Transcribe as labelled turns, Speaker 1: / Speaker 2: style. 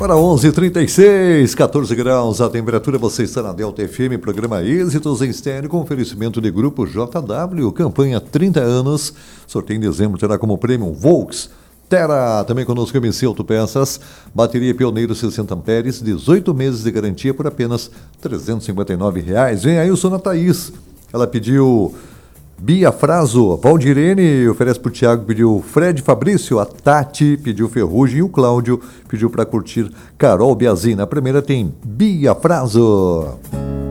Speaker 1: Para 11h36, 14 graus a temperatura, você está na Delta FM, programa Êxitos em Estéreo, com oferecimento de Grupo JW, campanha 30 anos, sorteio em dezembro terá como prêmio Volks, Terra, também conosco MC Autopeças, bateria Pioneiro 60 amperes, 18 meses de garantia por apenas R$ 359,00. Vem aí o Sona Thaís, ela pediu Bia Fraso, Valdirene oferece pro Thiago, pediu Fred Fabrício, a Tati pediu Ferrugem e o Cláudio pediu para curtir Carol Biazzi. Na primeira tem Bia Fraso.